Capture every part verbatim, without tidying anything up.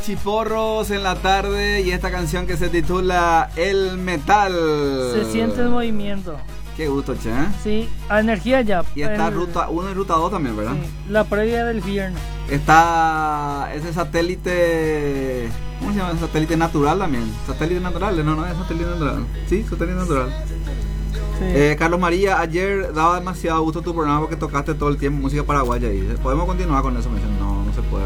Chiporros en la tarde y esta canción que se titula El Metal. Se siente el movimiento. Qué gusto, che. Sí, a energía ya. Y está el, ruta uno y ruta dos también, ¿verdad? Sí, la previa del viernes. Está ese satélite, ¿cómo se llama? Satélite natural también. Satélite natural, no, no es satélite natural. Sí, satélite natural. Sí. Eh, Carlos María, ayer daba demasiado gusto tu programa porque tocaste todo el tiempo música paraguaya ahí. ¿Podemos continuar con eso? Me dicen, no, no se puede.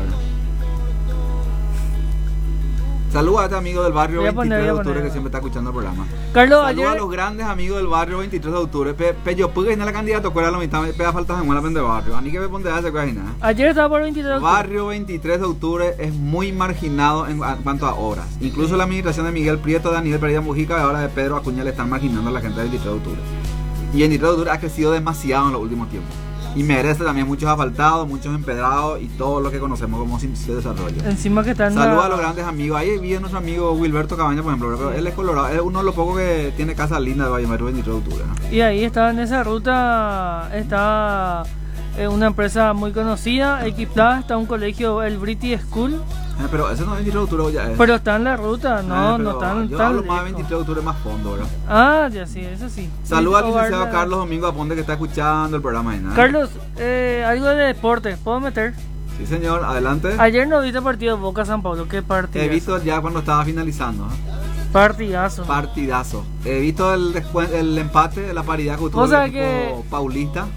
Saludos a este amigo del barrio veintitrés de octubre que siempre está escuchando el programa. Carlos, Saludos ayer... a los grandes amigos del barrio veintitrés de octubre. Pe, Pello Puga y la candidata, ¿cuál era la mitad? Pega faltas en una pende barrio. A mí que me ponte a hacer cosas y nada. Ayer estaba por veintitrés de octubre. Barrio veintitrés de octubre es muy marginado en cuanto a obras. Incluso la administración de Miguel Prieto, de Daniel Pereira Mujica y ahora de Pedro Acuña le están marginando a la gente del veintitrés de octubre. Y veintitrés de octubre ha crecido demasiado en los últimos tiempos. Y merece también muchos asfaltados, muchos empedrados y todo lo que conocemos como se desarrolla. Encima que están... Saludos la... a los grandes amigos. Ahí vive nuestro amigo Wilberto Cabaña, por ejemplo. Pero él es colorado. Es uno de los pocos que tiene casa linda de Valle Mario veintitrés de octubre, ¿no? Y ahí está, en esa ruta, está eh, una empresa muy conocida, Equiplas, está un colegio, el British School. Eh, pero ese no es veintitrés de octubre ya es. Pero está en la ruta, no, eh, no están yo tan hablo lejos. más de veintitrés de octubre más fondo, ¿verdad? Ah, ya sí, eso sí. Saludos sí, al licenciado la... Carlos Domingo Aponte que está escuchando el programa ahí, ¿no? Carlos, eh, algo de deporte, ¿puedo meter? Sí, señor, adelante. Ayer no viste partido Boca San Pablo, qué partido. He visto ya cuando estaba finalizando. ¿eh? Partidazo. Partidazo. He visto el, el empate de la paridad que tuvo el equipo que paulista.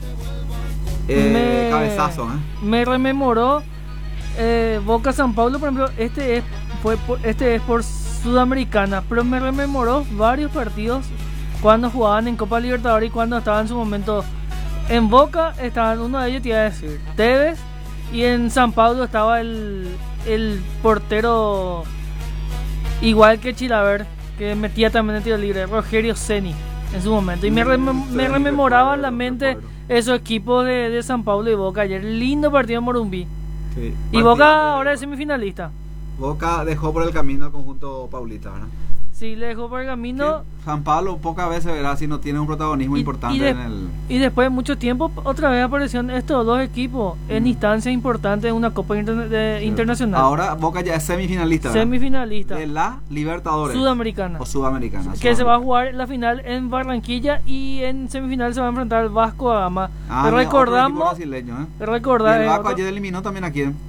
Eh, me, cabezazo, ¿eh? Me rememoró eh, Boca San Pablo, por ejemplo, este es, fue por, este es por Sudamericana, pero me rememoró varios partidos cuando jugaban en Copa Libertadores y cuando estaban en su momento en Boca, estaban uno de ellos, te iba a decir, Tevez, y en San Pablo estaba el, el portero igual que Chilaver, que metía también el tiro libre, Rogerio Ceni en su momento, y me, rem- me rememoraba en la mente esos equipos de, de San Pablo y Boca ayer, lindo partido en Morumbí. Sí, y Boca ahora es semifinalista. Boca dejó por el camino al conjunto paulista, ¿verdad? Sí, le dejó por el camino. Sí, San Pablo pocas veces verá si no tiene un protagonismo y, importante y de, en el... Y después de mucho tiempo otra vez aparecieron estos dos equipos mm. en instancias importantes en una Copa interna- de, sí. internacional. Ahora Boca ya es semifinalista, ¿verdad? Semifinalista. De la Libertadores. Sudamericana. O Sudamericana. Que Sudamericana. se va a jugar la final en Barranquilla y en semifinal se va a enfrentar al Vasco da Gama. Ah, Pero recordamos... brasileño, ¿eh? Recordar, y el Vasco otro, ayer eliminó también a quién.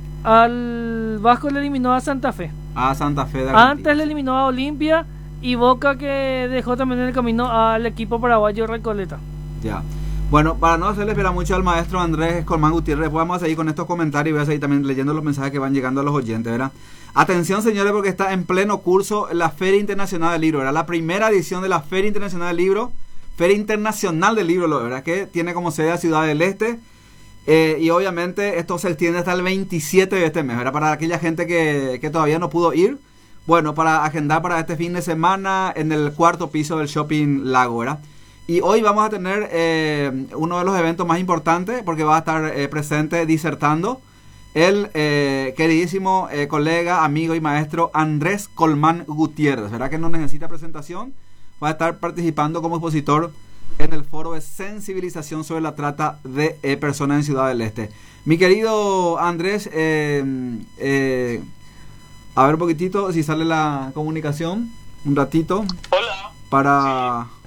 Al Vasco le eliminó a Santa Fe. A Santa Fe de Argentina. Antes le eliminó a Olimpia y Boca que dejó también en el camino al equipo paraguayo Recoleta. Ya. Bueno, para no hacerle esperar mucho al maestro Andrés Colmán Gutiérrez, vamos a seguir con estos comentarios y voy a seguir también leyendo los mensajes que van llegando a los oyentes, ¿verdad? Atención, señores, porque está en pleno curso la Feria Internacional del Libro, ¿verdad? La primera edición de la Feria Internacional del Libro, Feria Internacional del Libro, ¿verdad? Que tiene como sede a Ciudad del Este. Eh, y obviamente esto se extiende hasta el veintisiete de este mes, ¿verdad? Para aquella gente que, que todavía no pudo ir, bueno, para agendar para este fin de semana en el cuarto piso del Shopping Lago, ¿verdad? Y hoy vamos a tener eh, uno de los eventos más importantes porque va a estar eh, presente disertando el eh, queridísimo eh, colega, amigo y maestro Andrés Colmán Gutiérrez, ¿verdad? Que no necesita presentación, va a estar participando como expositor en el foro de sensibilización sobre la trata de eh, personas en Ciudad del Este. Mi querido Andrés, eh, eh, a ver un poquitito si sale la comunicación, un ratito. Hola. Para, sí.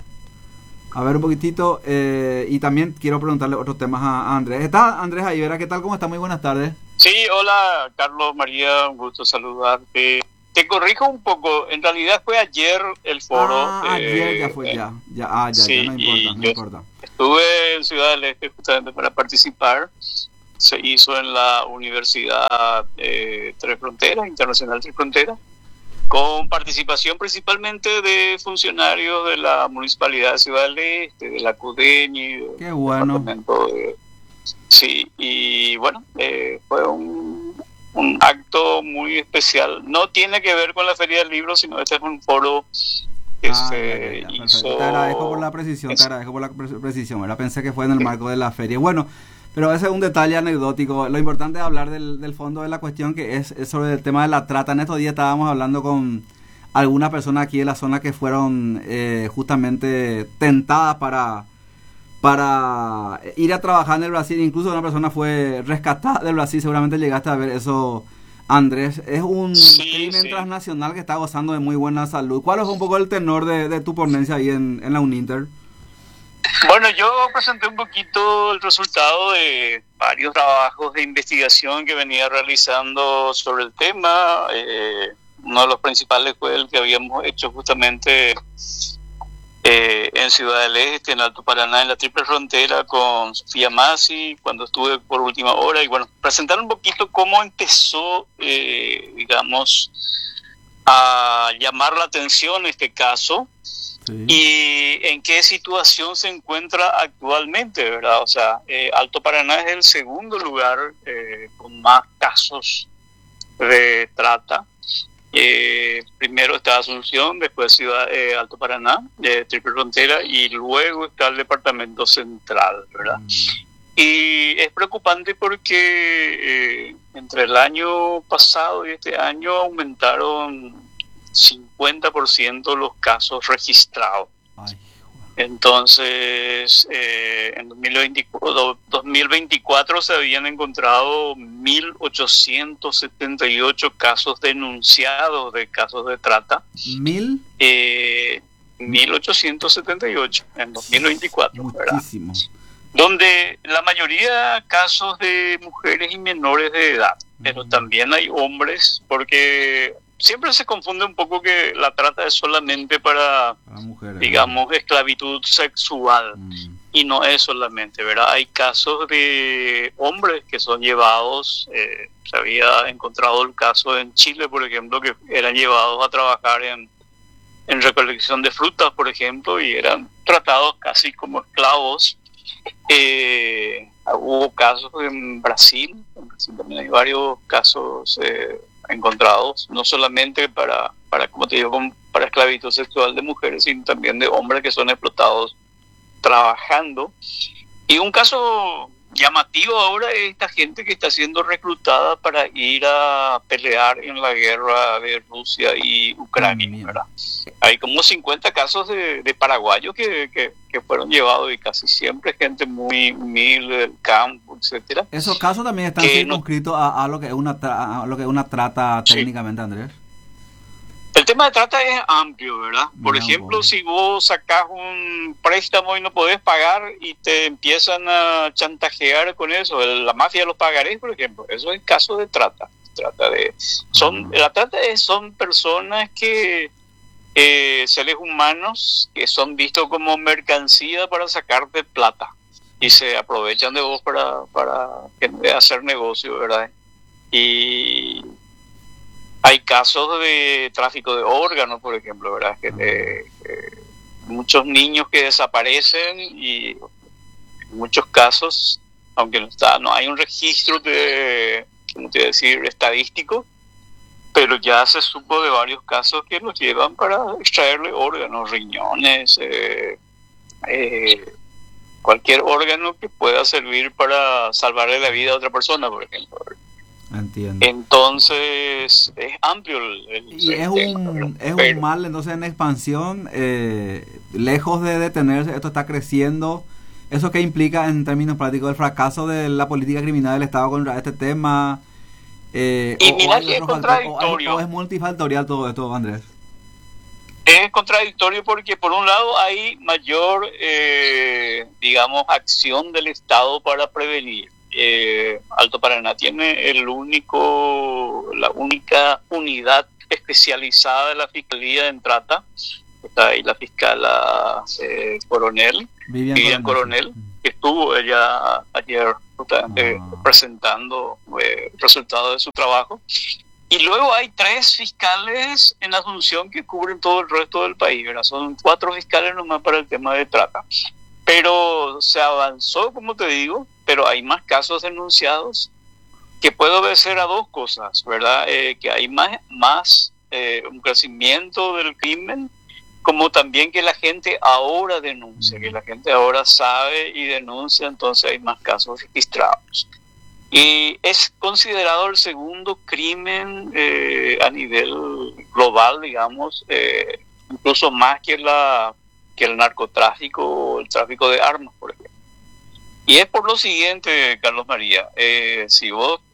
a ver un poquitito, eh, y también quiero preguntarle otros temas a, a Andrés. ¿Está Andrés ahí, verdad? ¿Qué tal? ¿Cómo está? Muy buenas tardes. Sí, hola Carlos, María, un gusto saludarte. Te corrijo un poco, en realidad fue ayer el foro. Ah, eh, ayer ya fue, eh, ya, ya, ah, ya, sí, ya, no importa, no importa. Estuve en Ciudad del Este justamente para participar, se hizo en la Universidad eh, Tres Fronteras, Internacional Tres Fronteras, con participación principalmente de funcionarios de la Municipalidad de Ciudad del Este, de la CUDEñi. Qué bueno. De, sí, y bueno, eh, fue un... un acto muy especial. No tiene que ver con la Feria del Libro, sino este es un foro que ah, se ya, ya, hizo... Te agradezco por la precisión, te agradezco por la precisión, ¿verdad? Pensé que fue en el marco de la feria. Bueno, pero ese es un detalle anecdótico. Lo importante es hablar del, del fondo de la cuestión, que es, es sobre el tema de la trata. En estos días estábamos hablando con algunas personas aquí en la zona que fueron eh, justamente tentadas para... para ir a trabajar en el Brasil. Incluso una persona fue rescatada del Brasil. Seguramente llegaste a ver eso Andrés, es un Sí, crimen sí. transnacional que está gozando de muy buena salud. ¿Cuál es un poco el tenor de, de tu ponencia ahí en, en la UNINTER? Bueno, yo presenté un poquito el resultado de varios trabajos de investigación que venía realizando sobre el tema. Eh, uno de los principales fue el que habíamos hecho justamente eh, en Ciudad del Este, en Alto Paraná, en la Triple Frontera, con Sofía Masi, cuando estuve por última hora. Y bueno, presentar un poquito cómo empezó, eh, digamos, a llamar la atención este caso. Sí. Y en qué situación se encuentra actualmente, ¿verdad? O sea, eh, Alto Paraná es el segundo lugar eh, con más casos de trata. Eh, primero está Asunción, después Ciudad eh, Alto Paraná, eh, Triple Frontera, y luego está el Departamento Central, ¿verdad? Mm. Y es preocupante porque eh, entre el año pasado y este año aumentaron cincuenta por ciento los casos registrados. Ay, entonces, eh, en dos mil veinticuatro, dos mil veinticuatro se habían encontrado mil ochocientos setenta y ocho casos denunciados de casos de trata. ¿Mil? Eh, mil ochocientos setenta y ocho en dos mil veinticuatro. Muchísimo. ¿Verdad? Donde la mayoría casos de mujeres y menores de edad, pero también hay hombres, porque siempre se confunde un poco que la trata es solamente para, mujeres, digamos, ¿no? esclavitud sexual, mm. y no es solamente, ¿verdad? Hay casos de hombres que son llevados, eh, se había encontrado el caso en Chile, por ejemplo, que eran llevados a trabajar en, en recolección de frutas, por ejemplo, y eran tratados casi como esclavos. Eh, hubo casos en Brasil, en Brasil también hay varios casos eh, encontrados, no solamente para, para como te digo, para esclavitud sexual de mujeres, sino también de hombres que son explotados trabajando. Y un caso llamativo ahora es esta gente que está siendo reclutada para ir a pelear en la guerra de Rusia y Ucrania, ¿verdad? Hay como cincuenta casos de, de paraguayos que, que, que fueron llevados, y casi siempre gente muy humilde del campo, etcétera. Esos casos también están circunscritos no, a, a lo que es una tra, a lo que es una trata técnicamente, sí. Andrés. El tema de trata es amplio, ¿verdad? Por no, ejemplo, bueno. si vos sacás un préstamo y no podés pagar y te empiezan a chantajear con eso, la mafia de los pagarés, por ejemplo, eso es caso de trata. Trata de, son, uh-huh. La trata es, son personas que, eh, seres humanos que son vistos como mercancía para sacarte plata y se aprovechan de vos para, para hacer negocio, ¿verdad? Y hay casos de tráfico de órganos, por ejemplo, ¿verdad? Que de, de muchos niños que desaparecen, y en muchos casos, aunque no está, no hay un registro de, ¿cómo te voy a decir?, estadístico, pero ya se supo de varios casos que los llevan para extraerle órganos, riñones, eh, eh, cualquier órgano que pueda servir para salvarle la vida a otra persona, por ejemplo. Entiendo. Entonces es amplio el, el y el es tema, un es pero, un mal entonces en expansión, eh, lejos de detenerse, esto está creciendo. ¿Eso qué implica en términos prácticos el fracaso de la política criminal del Estado contra este tema? Eh, y o, mira o que es contradictorio. O, o es multifactorial todo esto, Andrés. Es contradictorio porque por un lado hay mayor, eh, digamos, acción del Estado para prevenir. Eh, Alto Paraná tiene el único, la única unidad especializada de la Fiscalía en trata. Está ahí la fiscal eh, Coronel, Vivian, Vivian Coronel, Coronel, que estuvo ella ayer justamente ah. presentando eh, el resultado de su trabajo. Y luego hay tres fiscales en Asunción que cubren todo el resto del país, ¿verdad? Son cuatro fiscales nomás para el tema de trata. Pero se avanzó, como te digo, pero hay más casos denunciados que puede obedecer a dos cosas, ¿verdad? Eh, que hay más, más eh, un crecimiento del crimen, como también que la gente ahora denuncia, que la gente ahora sabe y denuncia, entonces hay más casos registrados. Y es considerado el segundo crimen eh, a nivel global, digamos, eh, incluso más que la que el narcotráfico o el tráfico de armas, por ejemplo. Y es por lo siguiente, Carlos María, eh, si vos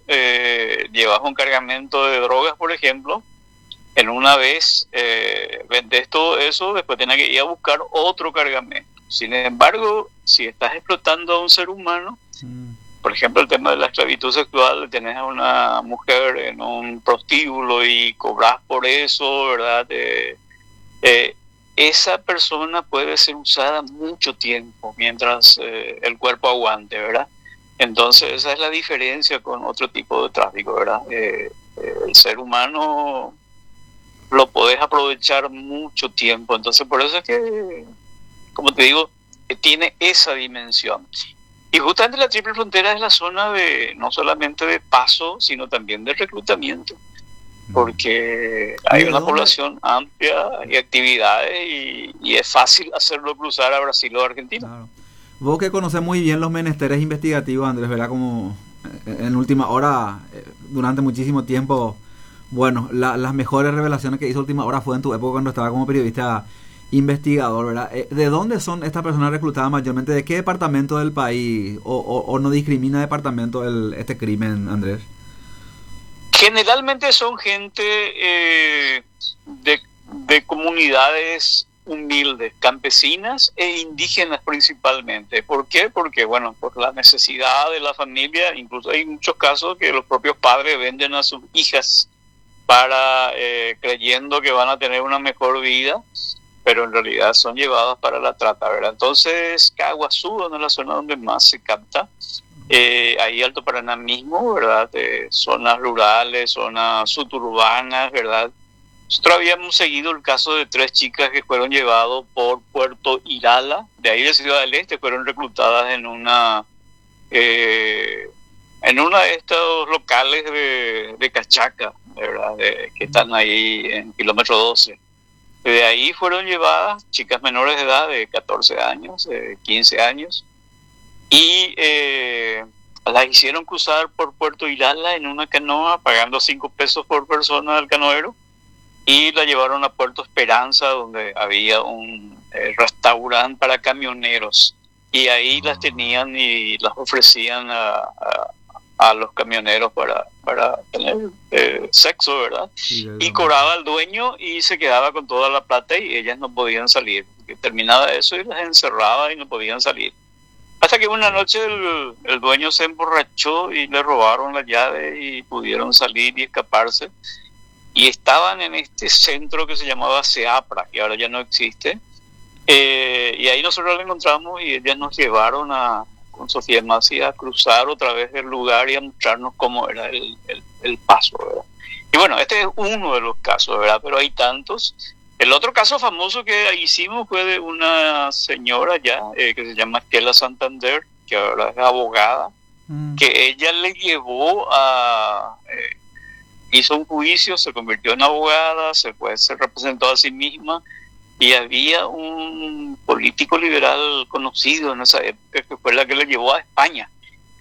eh, llevas un cargamento de drogas, por ejemplo, en una vez eh, vendes todo eso, después tienes que ir a buscar otro cargamento. Sin embargo, si estás explotando a un ser humano, mm. por ejemplo, el tema de la esclavitud sexual, tenés a una mujer en un prostíbulo y cobras por eso, ¿verdad? Eh, eh, esa persona puede ser usada mucho tiempo mientras eh, el cuerpo aguante, ¿verdad? Entonces esa es la diferencia con otro tipo de tráfico, ¿verdad? Eh, eh, el ser humano lo podés aprovechar mucho tiempo, entonces por eso es que, como te digo, eh, tiene esa dimensión. Y justamente la Triple Frontera es la zona de no solamente de paso, sino también de reclutamiento, porque hay una población amplia y actividades y, y es fácil hacerlo cruzar a Brasil o a Argentina. Claro. Vos que conocés muy bien los menesteres investigativos, Andrés, ¿verdad? Como en última hora, durante muchísimo tiempo, bueno, la, las mejores revelaciones que hizo última hora fue en tu época cuando estaba como periodista investigador, ¿verdad? ¿De dónde son estas personas reclutadas mayormente? ¿De qué departamento del país? ¿O, o, o no discrimina departamento el, este crimen, Andrés? Generalmente son gente eh, de, de comunidades humildes, campesinas e indígenas principalmente. ¿Por qué? Porque, bueno, por la necesidad de la familia, incluso hay muchos casos que los propios padres venden a sus hijas para eh, creyendo que van a tener una mejor vida, pero en realidad son llevadas para la trata, ¿verdad? Entonces, Caguazú es la zona donde más se capta. Eh, ahí Alto Paraná mismo, ¿verdad? Eh, zonas rurales, zonas suburbanas, ¿verdad? Nosotros habíamos seguido el caso de tres chicas que fueron llevadas por Puerto Irala, de ahí de Ciudad del Este, fueron reclutadas en una eh, en una de estos locales de, de cachaca, ¿verdad? De, que están ahí en kilómetro doce. De ahí fueron llevadas chicas menores de edad, de catorce años, de quince años, y eh, las hicieron cruzar por Puerto Irala en una canoa, pagando cinco pesos por persona del canoero, y la llevaron a Puerto Esperanza, donde había un eh, restaurante para camioneros, y ahí las tenían y las ofrecían a, a, a los camioneros para, para tener eh, sexo, ¿verdad? Sí, y cobraba al dueño y se quedaba con toda la plata y ellas no podían salir. Terminaba eso y las encerraba y no podían salir. Hasta que una noche el, el dueño se emborrachó y le robaron la llave y pudieron salir y escaparse. Y estaban en este centro que se llamaba Seapra, que ahora ya no existe. Eh, y ahí nosotros la encontramos y ellas nos llevaron a, con Sofía Masi, a cruzar otra vez el lugar y a mostrarnos cómo era el, el, el paso, ¿verdad? Y bueno, este es uno de los casos, ¿verdad? Pero hay tantos. El otro caso famoso que hicimos fue de una señora ya, eh, que se llama Kela Santander, que ahora es abogada, mm. que ella le llevó a... Eh, hizo un juicio, se convirtió en abogada, se, pues, se representó a sí misma, y había un político liberal conocido en esa época que fue la que le llevó a España,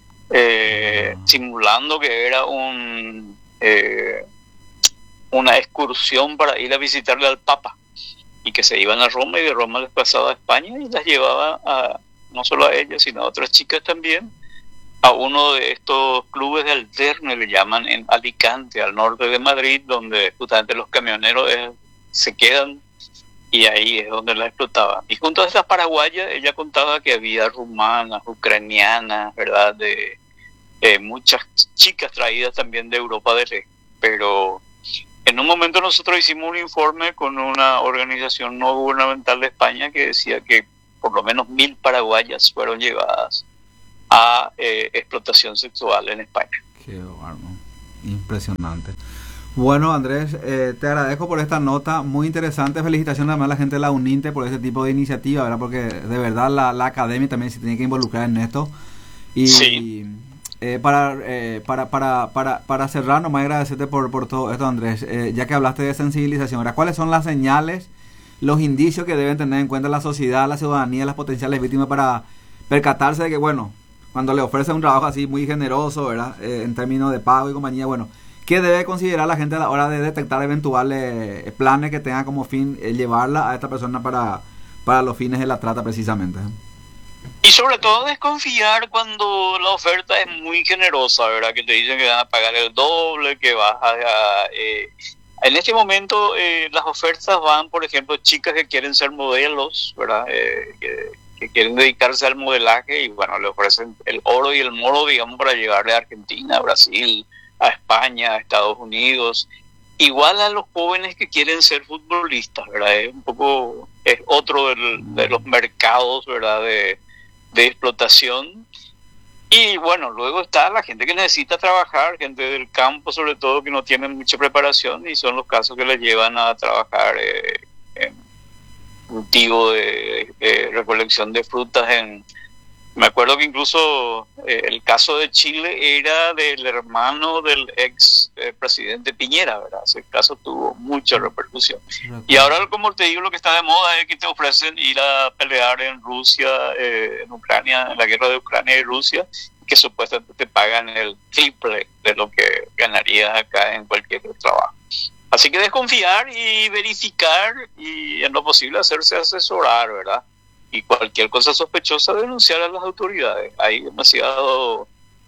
eh, mm. simulando que era un... Eh, una excursión para ir a visitarle al Papa, y que se iban a Roma y de Roma les pasaba a España y las llevaba a, no solo a ellas sino a otras chicas también, a uno de estos clubes de alterne, le llaman, en Alicante, al norte de Madrid, donde justamente los camioneros eh, se quedan, y ahí es donde la explotaban. Y junto a estas paraguayas ella contaba que había rumanas, ucranianas, ¿verdad? De eh, muchas chicas traídas también de Europa del Este. Pero en un momento nosotros hicimos un informe con una organización no gubernamental de España que decía que por lo menos mil paraguayas fueron llevadas a eh, explotación sexual en España. Qué bueno, impresionante. Bueno, Andrés, eh, te agradezco por esta nota muy interesante. Felicitaciones además a la gente de la UNINTE por ese tipo de iniciativa, ¿verdad? Porque de verdad la, la academia también se tiene que involucrar en esto. Y sí. Eh, para, eh, para para para para cerrar, nomás agradecerte por, por todo esto, Andrés, eh, ya que hablaste de sensibilización. Ahora, ¿cuáles son las señales, los indicios que deben tener en cuenta la sociedad, la ciudadanía, las potenciales víctimas para percatarse de que, bueno, cuando le ofrecen un trabajo así muy generoso, ¿verdad? Eh, en términos de pago y compañía, bueno, ¿qué debe considerar la gente a la hora de detectar eventuales eh, planes que tengan como fin eh, llevarla a esta persona para, para los fines de la trata precisamente? Y sobre todo desconfiar cuando la oferta es muy generosa, ¿verdad? Que te dicen que van a pagar el doble, que vas a... Eh, en este momento eh, las ofertas van, por ejemplo, chicas que quieren ser modelos, ¿verdad? Eh, que, que quieren dedicarse al modelaje y bueno, le ofrecen el oro y el moro, digamos, para llegarle a Argentina, a Brasil, a España, a Estados Unidos. Igual a los jóvenes que quieren ser futbolistas, ¿verdad? Es un poco, es otro del, de los mercados, ¿verdad? De, de explotación. Y bueno, luego está la gente que necesita trabajar, gente del campo sobre todo, que no tienen mucha preparación y son los casos que les llevan a trabajar eh, en cultivo de, de recolección de frutas. En, me acuerdo que incluso eh, el caso de Chile era del hermano del ex eh, presidente Piñera, ¿verdad? Ese caso tuvo mucha repercusión. Y ahora, como te digo, lo que está de moda es que te ofrecen ir a pelear en Rusia, eh, en Ucrania, en la guerra de Ucrania y Rusia, que supuestamente te pagan el triple de lo que ganarías acá en cualquier trabajo. Así que desconfiar y verificar y en lo posible hacerse asesorar, ¿verdad? Y cualquier cosa sospechosa denunciar a las autoridades. Hay demasiado,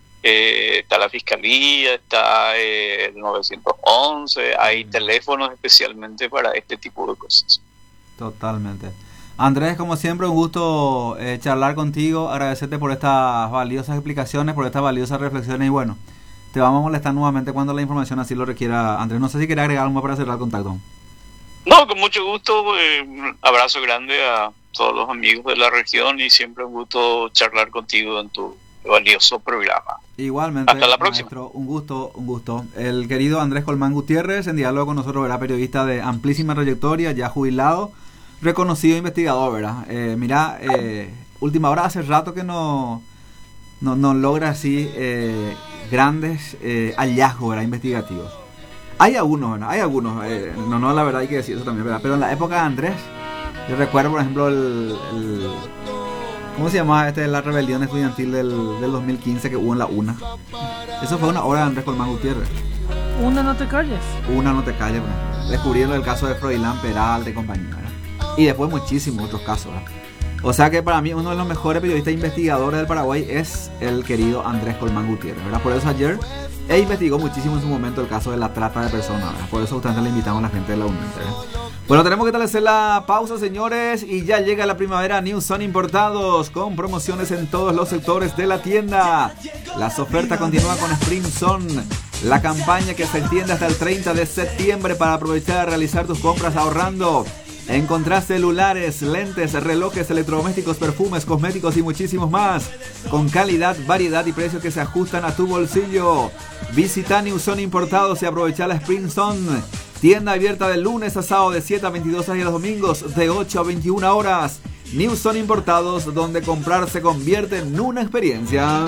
eh, está la fiscalía, está eh, el nueve once, hay teléfonos especialmente para este tipo de cosas. Totalmente. Andrés, como siempre, un gusto eh, charlar contigo, agradecerte por estas valiosas explicaciones, por estas valiosas reflexiones y bueno, te vamos a molestar nuevamente cuando la información así lo requiera. Andrés, no sé si quieres agregar algo más para cerrar el contacto. No, con mucho gusto, eh, un abrazo grande a todos los amigos de la región y siempre un gusto charlar contigo en tu valioso programa. Igualmente. Hasta la próxima. Maestro, un gusto, un gusto. El querido Andrés Colmán Gutiérrez, en diálogo con nosotros, ¿verdad? Periodista de amplísima trayectoria, ya jubilado, reconocido investigador, ¿verdad? Eh, mira, eh, última hora, hace rato que no, no, no logra así eh, grandes eh, hallazgos, ¿verdad? Investigativos. Hay algunos, ¿verdad? Hay algunos, eh, no, no, la verdad hay que decir eso también, ¿verdad? Pero en la época de Andrés, yo recuerdo, por ejemplo, el, el ¿cómo se llamaba este? La rebelión estudiantil del, del dos mil quince que hubo en la UNA. Eso fue una obra de Andrés Colmán Gutiérrez. Una no te calles. Una no te calles, ¿verdad? Descubriendo el caso de Froilán Peralta y compañía, ¿verdad? Y después muchísimos otros casos, ¿verdad? O sea que para mí uno de los mejores periodistas investigadores del Paraguay es el querido Andrés Colmán Gutiérrez, ¿verdad? Por eso ayer e investigó muchísimo en su momento el caso de la trata de personas, ¿verdad? Por eso justamente le invitamos a la gente de la UNED, ¿verdad? Bueno, tenemos que establecer la pausa, señores, y ya llega la primavera. New Son Importados con promociones en todos los sectores de la tienda. Las ofertas continúan con Spring Son, la campaña que se extiende hasta el treinta de septiembre para aprovechar a realizar tus compras ahorrando. Encontrás celulares, lentes, relojes, electrodomésticos, perfumes, cosméticos y muchísimos más, con calidad, variedad y precios que se ajustan a tu bolsillo. Visita New Son Importados y aprovecha la Spring Son. Tienda abierta de lunes a sábado de siete a veintidós horas y los domingos de ocho a veintiuna horas. New Son Importados, donde comprar se convierte en una experiencia.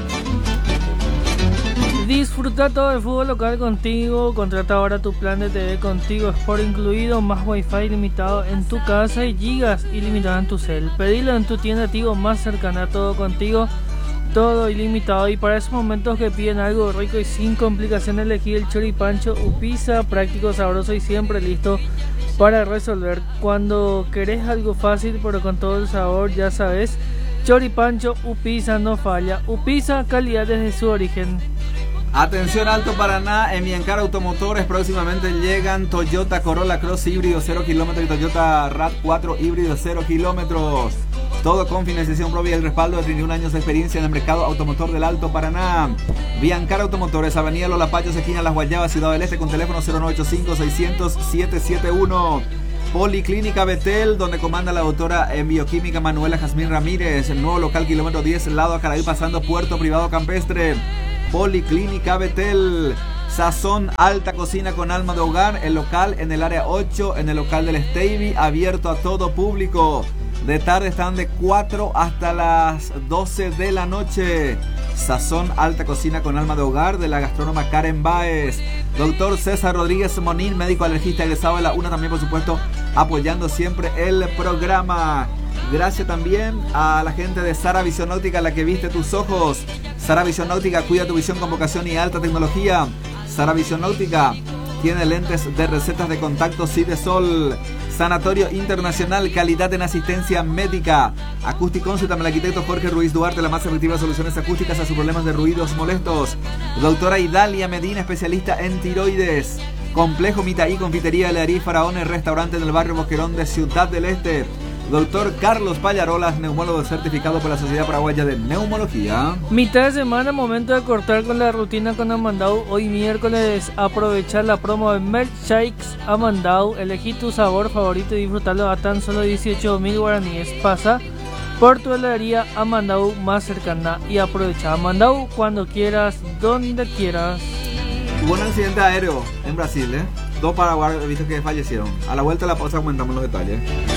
Disfruta todo el fútbol local contigo. Contrata ahora tu plan de T V Contigo Sport incluido, más wifi ilimitado en tu casa y gigas ilimitados en tu cel. Pedilo en tu tienda Tigo más cercana. Todo contigo, todo ilimitado. Y para esos momentos que piden algo rico y sin complicaciones, elegí el choripancho Upisa, práctico, sabroso y siempre listo para resolver. Cuando querés algo fácil pero con todo el sabor, ya sabes, choripancho Upisa no falla. Upisa, calidad desde su origen. Atención Alto Paraná, en Biancar Automotores próximamente llegan Toyota Corolla Cross híbrido cero kilómetros y Toyota RAV cuatro híbrido cero kilómetros. Todo con financiación propia y el respaldo de treinta y un años de experiencia en el mercado automotor del Alto Paraná. Biancar Automotores, Avenida Lola Pachos, esquina Las Guayabas, Ciudad del Este, con teléfono cero nueve ocho cinco seis cero cero siete siete uno. Policlínica Betel, donde comanda la doctora en bioquímica Manuela Jazmín Ramírez. El nuevo local kilómetro diez, lado a Caraí, pasando Puerto Privado Campestre. Policlínica Betel. Sazón Alta Cocina con alma de hogar. El local en el área ocho, en el local del Stevie, abierto a todo público. De tarde están de cuatro hasta las doce de la noche. Sazón Alta Cocina con alma de hogar, de la gastrónoma Karen Baez. Doctor César Rodríguez Monín, médico alergista egresado de la UNA, también por supuesto apoyando siempre el programa. Gracias también a la gente de Sara Visión Óptica, la que viste tus ojos. Sara Visión Óptica, cuida tu visión con vocación y alta tecnología. Sara Visión Óptica, tiene lentes de recetas de contacto Sidesol. Sanatorio Internacional, calidad en asistencia médica. Acústico Consult, el arquitecto Jorge Ruiz Duarte, la más efectiva soluciones acústicas a sus problemas de ruidos molestos. Doctora Idalia Medina, especialista en tiroides. Complejo Mitaí, confitería Learí Faraones, restaurante en el barrio Boquerón de Ciudad del Este. Doctor Carlos Pallarolas, neumólogo certificado por la Sociedad Paraguaya de Neumología. Mitad de semana, momento de cortar con la rutina con Amandau. Hoy miércoles, aprovechar la promo de Merch Shakes Amandau. Elegí tu sabor favorito y disfrutarlo a tan solo dieciocho mil guaraníes. Pasa por tu heladería Amandau más cercana y aprovecha Amandau cuando quieras, donde quieras. Hubo un accidente aéreo en Brasil, ¿eh? Dos paraguayos, he visto que fallecieron. A la vuelta de la pausa comentamos los detalles.